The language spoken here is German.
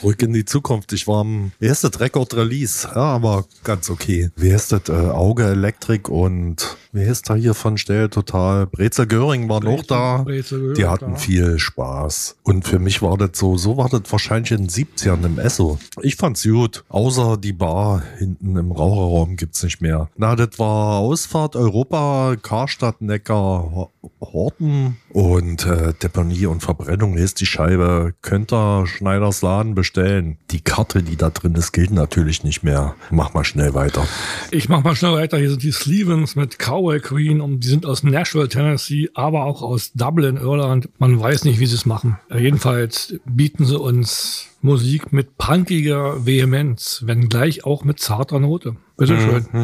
Zurück in die Zukunft. Ich war am ersten Record Release. Ja, aber ganz okay. Wie heißt das? Auge Elektrik und wie heißt da hier von Stell total? Brezel Göring war noch da. Die hatten viel Spaß. Und für mich war das so war das wahrscheinlich in den 70ern im Esso. Ich fand's gut. Außer die Bar hinten im Raucherraum gibt's nicht mehr. Na, das war Ausfahrt Europa, Karstadt, Neckar, Horten und Deponie und Verbrennung ist die Scheibe. Könnt ihr Schneiders Laden bestellen. Die Karte, die da drin ist, gilt natürlich nicht mehr. Mach mal schnell weiter. Ich mach mal schnell weiter. Hier sind die Slevens mit Cowboy Queen und die sind aus Nashville, Tennessee, aber auch aus Dublin, Irland. Man weiß nicht, wie sie es machen. Jedenfalls bieten sie uns Musik mit punkiger Vehemenz, wenngleich auch mit zarter Note. Bitteschön.